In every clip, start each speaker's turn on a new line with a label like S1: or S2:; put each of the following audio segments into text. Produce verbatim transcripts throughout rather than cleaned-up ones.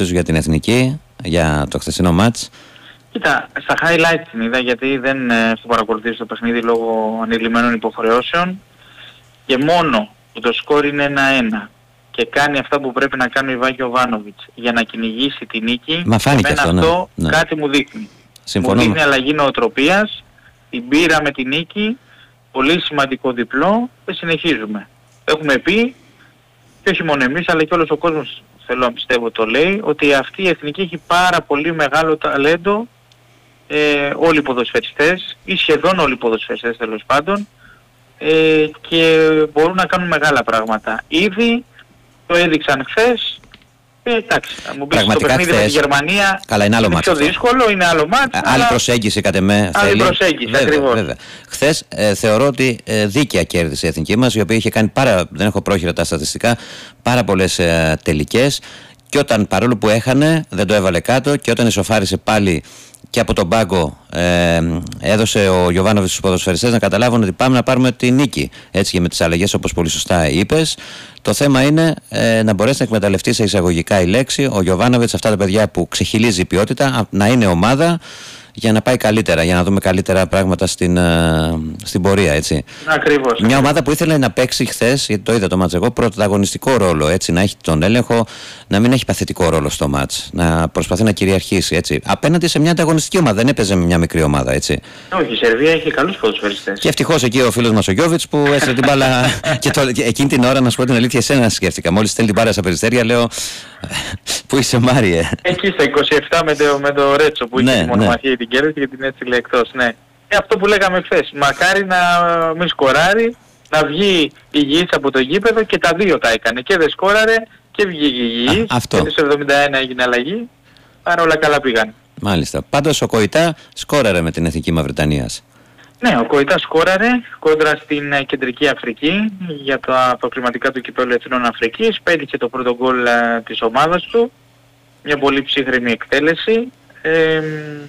S1: άποψή σου για την Εθνική, για το χθεσινό μάτς?
S2: Κοίτα, στα highlights την είδα γιατί δεν έχω παρακολουθήσει το παιχνίδι λόγω ανηλυμένων υποχρεώσεων και μόνο που το σκόρ είναι ένα ένα και κάνει αυτά που πρέπει να κάνει ο Ιβάν Γιοβάνοβιτς για να κυνηγήσει τη νίκη,
S1: μα φάνηκε αυτό,
S2: αυτό
S1: ναι, ναι.
S2: κάτι μου δείχνει.
S1: Συμφωνώ.
S2: Μου δείχνει αλλαγή νοοτροπίας, την πήρα με τη νίκη, πολύ σημαντικό διπλό και συνεχίζουμε. Έχουμε πει, και όχι μόνο εμείς αλλά και όλος ο κόσμος, θέλω να πιστεύω το λέει, ότι αυτή η Εθνική έχει πάρα πολύ μεγάλο ταλέντο, ε, όλοι οι ποδοσφαιριστές ή σχεδόν όλοι οι ποδοσφαιριστές τέλος πάντων, ε, και μπορούν να κάνουν μεγάλα πράγματα. Ήδη το έδειξαν χθες. Ε, εντάξει, θα μου πεις το παιχνίδι χθες, με τη Γερμανία
S1: καλά, είναι, άλλο
S2: είναι πιο
S1: αυτό.
S2: δύσκολο, είναι άλλο μάτς.
S1: Άλλη αλλά... προσέγγιση κατ' εμέ.
S2: Άλλη θέλει. προσέγγιση,
S1: βέβαια,
S2: ακριβώς.
S1: Βέβαια. Χθες ε, θεωρώ ότι ε, δίκαια κέρδισε η Εθνική μας, η οποία είχε κάνει πάρα, δεν έχω πρόχειρα τα στατιστικά, πάρα πολλές ε, τελικές, και όταν παρόλο που έχανε δεν το έβαλε κάτω, και όταν ισοφάρισε πάλι και από τον πάγκο ε, έδωσε ο Γιοβάνοβιτς στους ποδοσφαιριστές να καταλάβουν ότι πάμε να πάρουμε τη νίκη. Έτσι, και με τις αλλαγές όπως πολύ σωστά είπες. Το θέμα είναι ε, να μπορέσει να εκμεταλλευτεί σε εισαγωγικά η λέξη ο Γιοβάνοβιτς αυτά τα παιδιά που ξεχυλίζει η ποιότητα, να είναι ομάδα για να πάει καλύτερα, για να δούμε καλύτερα πράγματα στην, uh, στην πορεία, έτσι.
S2: Ακριβώς.
S1: Μια ομάδα που ήθελε να παίξει χθες, γιατί το είδα το μάτς εγώ, πρωταγωνιστικό ρόλο, έτσι, να έχει τον έλεγχο, να μην έχει παθητικό ρόλο στο μάτς, να προσπαθεί να κυριαρχήσει, έτσι. Απέναντι σε μια ανταγωνιστική ομάδα, δεν έπαιζε με μια μικρή ομάδα, έτσι.
S2: Όχι, η Σερβία έχει καλούς ποδοσφαιριστές.
S1: Και ευτυχώς εκεί ο φίλος μας ο Γιώβιτς που έστρε την μπάλα. Και, το, και εκείνη την ώρα, να σου πω την αλήθεια, εσένα σκέφτηκα. Μόλις στέλνει την μπάλα στα περιστέρια, λέω. Πού είσαι, Μάριε?
S2: Εκεί στα είκοσι επτά με το, με το Ρέτσο που είχε, ναι, τη μονομαχία, ναι, την κέρδισε και την έτσι λέει εκτός, ναι. Ε, αυτό που λέγαμε χθες, μακάρι να μην σκοράρει, να βγει υγιής από το γήπεδο, και τα δύο τα έκανε, και δεν σκόραρε και βγήκε υγιής, και στο εβδομήντα ένα έγινε αλλαγή, άρα όλα καλά πήγαν.
S1: Μάλιστα. Πάντως ο Κοϊτά σκόραρε με την Εθνική Μαυριτανίας.
S2: Ναι, ο Κοϊτά σκόραρε κόντρα στην uh, Κεντρική Αφρική για τα προκριματικά του Κυπέλλου Εθνών Αφρικής, πέτυχε το πρώτο γκολ uh, της ομάδας του, μια πολύ ψύχρεμη εκτέλεση, ε,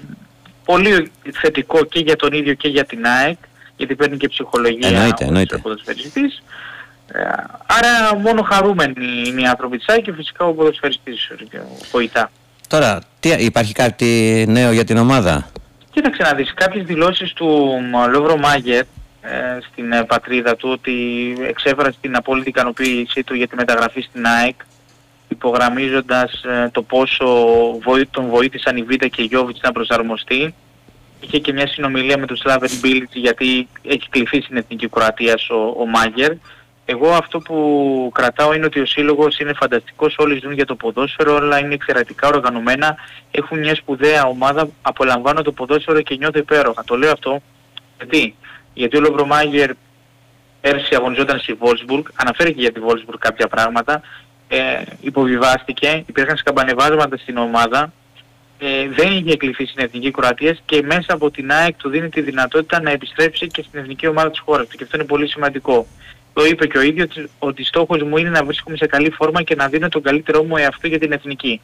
S2: πολύ θετικό και για τον ίδιο και για την ΑΕΚ, γιατί παίρνει και ψυχολογία
S1: εννοείται, εννοείται.
S2: ο ποδοσφαιριστής. Ε, άρα μόνο χαρούμενοι είναι οι άνθρωποι της ΑΕΚ και φυσικά ο ποδοσφαιριστής, ο Κοϊτά.
S1: Τώρα, τι, υπάρχει κάτι νέο για την ομάδα?
S2: Κοίταξε να δεις, κάποιες δηλώσεις του Λόβρο Μάγερ ε, στην ε, πατρίδα του, ότι εξέφρασε την απόλυτη ικανοποίησή του για τη μεταγραφή στην ΑΕΚ, υπογραμμίζοντας ε, το πόσο βοή, τον βοήθησαν η Βίτα και η Γιώβιτς να προσαρμοστεί. Είχε και μια συνομιλία με τον Σλάβεν Μπίλιτς, γιατί έχει κληθεί στην Εθνική Κροατίας ο, ο Μάγερ. Εγώ αυτό που κρατάω είναι ότι ο σύλλογος είναι φανταστικός, όλοι ζουν για το ποδόσφαιρο, όλα είναι εξαιρετικά οργανωμένα, έχουν μια σπουδαία ομάδα, απολαμβάνω το ποδόσφαιρο και νιώθω υπέροχα. Το λέω αυτό γιατί, γιατί ο Λόβρο Μάγερ πέρσι αγωνιζόταν στη Βόλσμπουργκ, αναφέρει και για τη Βόλσμπουργκ κάποια πράγματα, ε, υποβιβάστηκε, υπήρχαν σκαμπανεβάσματα στην ομάδα, ε, δεν είχε κληθεί στην Εθνική Κροατία και μέσα από την ΑΕΚ του δίνει τη δυνατότητα να επιστρέψει και στην εθνική ομάδα της χώρας του, και αυτό είναι πολύ σημαντικό. Το είπε και ο ίδιος ότι στόχος μου είναι να βρίσκομαι σε καλή φόρμα και να δίνω τον καλύτερό μου εαυτό για την εθνική.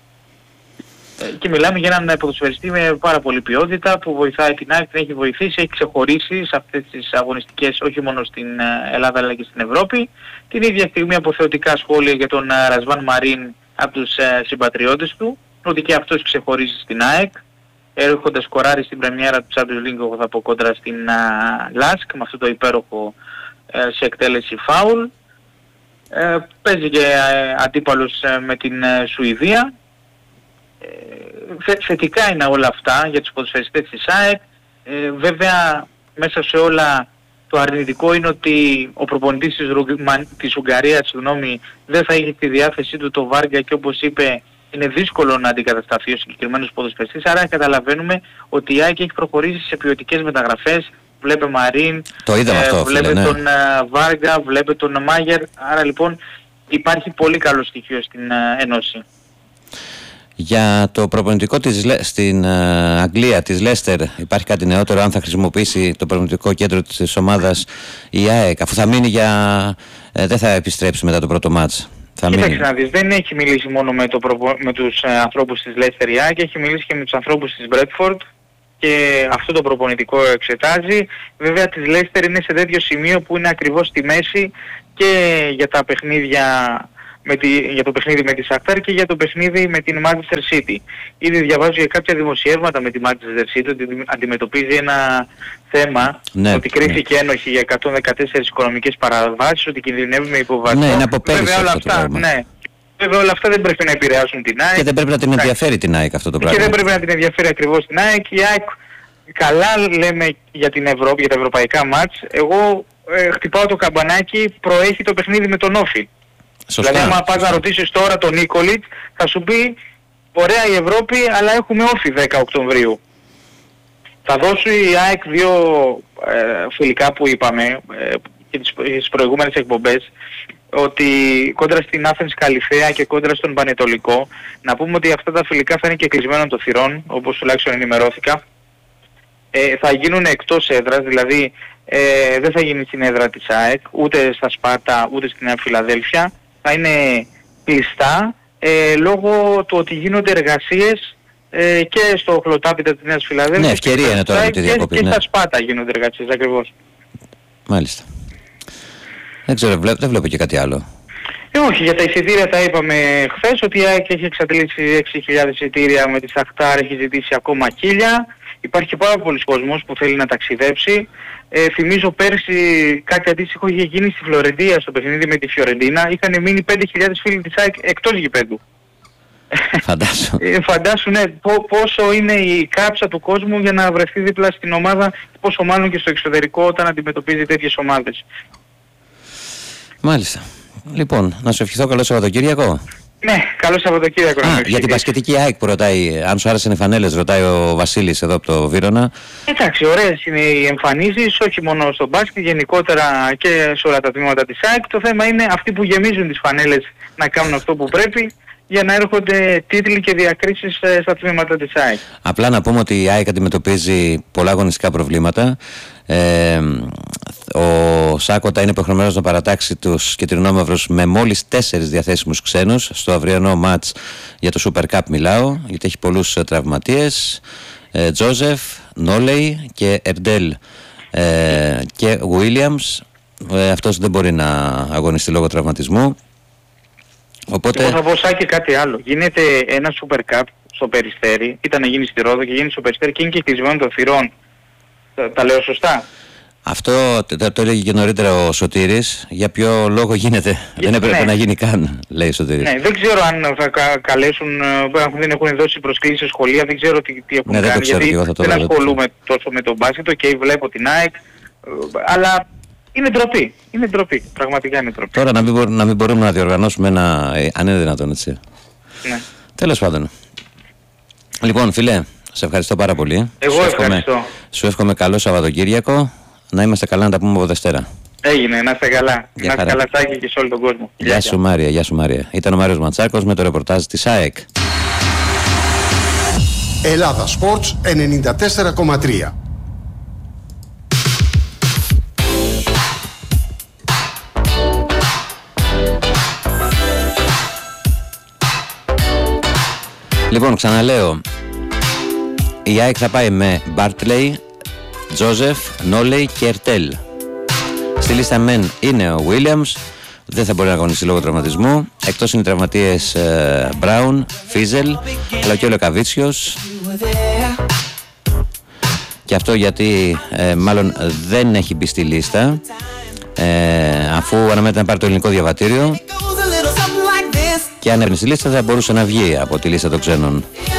S2: Και μιλάμε για έναν ποδοσφαιριστή με πάρα πολύ ποιότητα που βοηθάει την ΑΕΚ, την έχει βοηθήσει, έχει ξεχωρίσει σε αυτές τις αγωνιστικές όχι μόνο στην Ελλάδα αλλά και στην Ευρώπη. Την ίδια στιγμή αποθεωτικά σχόλια για τον Ρασβάν Μαρίν από τους συμπατριώτες του, ότι και αυτός ξεχωρίζει στην ΑΕΚ, έρχοντας σκοράρει στην πρεμιέρα του Champions League, εγώ θα πω, κόντρα στην Λάσκ με αυτό το υπέροχο σε εκτέλεση φάουλ. Ε, παίζει και ε, αντίπαλος ε, με την ε, Σουηδία. Ε, θετικά είναι όλα αυτά για τους ποδοσφαιριστές της ΑΕΚ. Ε, βέβαια μέσα σε όλα το αρνητικό είναι ότι ο προπονητής της, Ρουγκ... της Ουγγαρίας συγγνώμη, δεν θα είχε τη διάθεσή του το Βάρκα, και όπως είπε είναι δύσκολο να αντικατασταθεί ο συγκεκριμένος ποδοσφαιριστής. Άρα καταλαβαίνουμε ότι η ΑΕΚ έχει προχωρήσει σε ποιοτικές μεταγραφές. Βλέπε Μαρίν,
S1: το είδαμε
S2: ε,
S1: αυτό,
S2: βλέπε
S1: φίλε, ναι.
S2: τον uh, Βάργα, βλέπε τον Μάγερ, άρα λοιπόν υπάρχει πολύ καλό στοιχείο στην uh, Ένωση.
S1: Για το προπονητικό της, στην uh, Αγγλία της Λέστερ υπάρχει κάτι νεότερο, αν θα χρησιμοποιήσει το προπονητικό κέντρο της ομάδας η ΑΕΚ, αφού θα μείνει για... Ε, δεν θα επιστρέψει μετά το πρώτο μάτς?
S2: Κοίταξε να δεις, δεν έχει μιλήσει μόνο με, το προπο... με τους uh, ανθρώπους της Λέστερ η ΑΕΚ, έχει μιλήσει και με τους ανθρώπους της Μπρέτφορντ, και αυτό το προπονητικό εξετάζει. Βέβαια της Λέστερ είναι σε τέτοιο σημείο που είναι ακριβώς στη μέση και για τα παιχνίδια με τη, για το παιχνίδι με τη Σαχτάρ και για το παιχνίδι με την Manchester City. Ήδη διαβάζω για κάποια δημοσιεύματα με τη Manchester City ότι αντιμετωπίζει ένα θέμα, ναι, ότι κρίθηκε ναι. ένοχη για εκατόν δεκατέσσερις οικονομικές παραβάσεις, ότι κινδυνεύει με υποβασμό.
S1: Ναι, είναι από πέρυσι αυτό το πράγμα.
S2: Ναι. Βέβαια όλα αυτά δεν πρέπει να επηρεάσουν την ΑΕΚ.
S1: Και δεν πρέπει να την ενδιαφέρει την ΑΕΚ αυτό το πράγμα.
S2: Και δεν πρέπει να την ενδιαφέρει ακριβώς την ΑΕΚ. Η ΑΕΚ καλά λέμε για την Ευρώπη, για τα ευρωπαϊκά μάτς. Εγώ ε, χτυπάω το καμπανάκι, προέχει το παιχνίδι με τον Όφη. Σωστά. Δηλαδή άμα πας να ρωτήσεις τώρα τον Νίκολιτ θα σου πει ωραία η Ευρώπη αλλά έχουμε Όφη δέκα Οκτωβρίου. Θα δώσω η ΑΕΚ δύο ε, φιλικά που είπαμε ε, και τις, τις προηγούμενες εκπομπές, ότι κόντρα στην Άθενς Καλυθέα και κόντρα στον Πανετολικό, να πούμε ότι αυτά τα φιλικά θα είναι και κλεισμένων των θυρών, όπως τουλάχιστον ενημερώθηκα. Ε, θα γίνουν εκτός έδρας, δηλαδή ε, δεν θα γίνει στην έδρα της ΑΕΚ, ούτε στα Σπάρτα, ούτε στην Νέα Φιλαδέλφια. Θα είναι κλειστά, ε, λόγω του ότι γίνονται εργασίες ε, και στο χλωτάπιτα της Νέας Φιλαδέλφιας.
S1: Ναι, ευκαιρία είναι τώρα με τη διακοπή.
S2: Και,
S1: ναι.
S2: και στα Σπάρτα γίνονται εργασίες, ακριβώς.
S1: Μάλιστα. Δεν ξέρω, δεν βλέπω και κάτι άλλο.
S2: Ε, όχι, για τα εισιτήρια τα είπαμε χθες, ότι η ΑΕΚ έχει εξαντλήσει έξι χιλιάδες εισιτήρια, με τη Σαχτάρ έχει ζητήσει ακόμα χίλια. Υπάρχει πάρα πολλοί κόσμος που θέλει να ταξιδέψει. Ε, θυμίζω πέρσι κάτι αντίστοιχο είχε γίνει στη Φλωρεντία στο παιχνίδι με τη Φιωρεντίνα. Είχαν μείνει πέντε χιλιάδες φίλοι της ΑΕΚ εκτός γηπέδου.
S1: Φαντάσου.
S2: ε, φαντάσου, ναι, πό, πόσο είναι η κάψα του κόσμου για να βρεθεί δίπλα στην ομάδα, πόσο μάλλον και στο εξωτερικό όταν αντιμετωπίζει τέτοιες ομάδες.
S1: Μάλιστα. Λοιπόν, να σου ευχηθώ καλό Σαββατοκύριακο.
S2: Ναι, καλό Σαββατοκύριακο.
S1: Α, για την πασχετική ΑΕΚ που ρωτάει, αν σου άρεσαν οι φανέλες, ρωτάει ο Βασίλης εδώ από το Βύρωνα.
S2: Εντάξει, ωραίες είναι οι εμφανίσεις, όχι μόνο στο μπάσκετ, γενικότερα και σε όλα τα τμήματα της ΑΕΚ. Το θέμα είναι αυτοί που γεμίζουν τις φανέλες να κάνουν αυτό που πρέπει, για να έρχονται τίτλοι και διακρίσεις στα τμήματα της ΑΕΚ.
S1: Απλά να πούμε ότι η ΑΕΚ αντιμετωπίζει πολλά αγωνιστικά προβλήματα. Ε, ο Σάκοτα είναι υποχρεωμένος να παρατάξει τους κυτρινόμαυρους με μόλις τέσσερις διαθέσιμους ξένους στο αυριανό μάτς για το Super Cup μιλάω, γιατί έχει πολλούς ε, τραυματίες. ε, Τζόζεφ, Νόλεϊ και Ερντέλ ε, και Williams. ε, αυτός δεν μπορεί να αγωνιστεί λόγω τραυματισμού. Οπότε...
S2: Εγώ θα πω Σάκη κάτι άλλο. Γίνεται ένα Super Cup στο Περιστέρι, ήταν να γίνει στη Ρόδο και γίνει στο Περιστέρι και είναι και κλεισμένο των θυρών. Τα, τα λέω σωστά?
S1: Αυτό το, το έλεγε και νωρίτερα ο Σωτήρης. Για ποιο λόγο γίνεται? Για, δεν έπρεπε ναι. να γίνει καν, λέει ο Σωτήρης.
S2: Ναι, δεν ξέρω αν θα κα, καλέσουν, αν δεν έχουν δώσει προσκλήσεις σε σχολεία, δεν ξέρω τι, τι έχουν
S1: ναι,
S2: κάνει.
S1: Δεν, ξέρω,
S2: γιατί
S1: θα το
S2: δεν
S1: δω,
S2: ασχολούμαι τόσο με τον μπάσκετ και βλέπω την ΑΕΚ, αλλά είναι ντροπή. Είναι ντροπή. Πραγματικά είναι ντροπή.
S1: Τώρα να μην, μπορούμε, να μην μπορούμε να διοργανώσουμε ένα, αν είναι δυνατόν, έτσι.
S2: Ναι.
S1: Τέλος πάντων. Λοιπόν, φίλε, σε ευχαριστώ πάρα πολύ.
S2: Εγώ
S1: σου
S2: ευχαριστώ.
S1: Εύχομαι, σου εύχομαι καλό Σαββατοκύριακο. Να είμαστε καλά, να τα πούμε από Δευτέρα.
S2: Έγινε, να είστε καλά.
S1: Για
S2: να είστε καλά, Σάκη, και σε όλο τον κόσμο.
S1: Γεια, γεια σου Μάρια, γεια σου Μάρια. Ήταν ο Μάριος Ματσάκος με το ρεπορτάζ της ΑΕΚ.
S3: Ελλάδα Sports ενενήντα τέσσερα κόμμα τρία.
S1: Λοιπόν, ξαναλέω, η ΑΕΚ θα πάει με Μπάρτλεϊ, Τζόζεφ, Νόλεϊ και Ερτέλ. Στη λίστα μεν είναι ο Williams, δεν θα μπορεί να αγωνιστεί λόγω τραυματισμού. Εκτός είναι οι τραυματίες ε, Μπράουν, Φίζελ, αλλά και ο Λεκαβίτσιος. Και αυτό γιατί ε, μάλλον δεν έχει μπει στη λίστα, ε, αφού αναμένεται να πάρει το ελληνικό διαβατήριο. Και αν έπαιρνε στη λίστα θα μπορούσε να βγει από τη λίστα των ξένων.